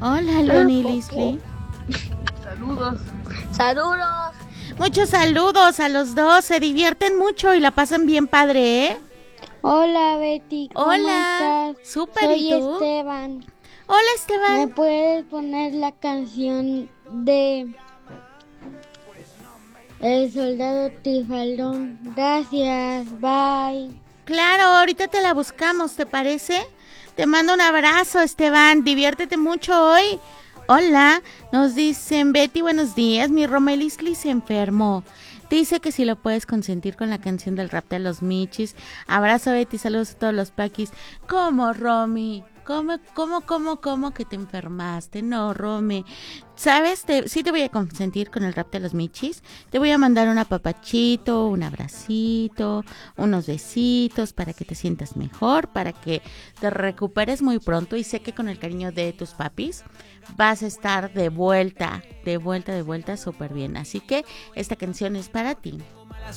Hola, Leonie Lisli. Saludos. Saludos. Muchos saludos a los dos. Se divierten mucho y la pasan bien padre, ¿eh? Hola Betty, ¿cómo Hola. estás? Súper, Soy ¿y tú? Esteban. Hola, ¿Me Esteban. puedes poner la canción de El Soldado Tifaldón? Gracias, bye. Claro, ahorita te la buscamos, ¿te parece? Te mando un abrazo, Esteban. Diviértete mucho hoy. Hola, nos dicen Betty, buenos días. Mi Romelisli se enfermó. Dice que si lo puedes consentir con la canción del rap de los Michis. Abrazo, Betty, saludos a todos los paquis. ¿Cómo, Romy? ¿Cómo que te enfermaste? No, Romy. ¿Sabes? Sí te voy a consentir con el rap de los Michis. Te voy a mandar un apapachito, un abracito, unos besitos para que te sientas mejor, para que te recuperes muy pronto. Y sé que con el cariño de tus papis vas a estar de vuelta súper bien. Así que esta canción es para ti.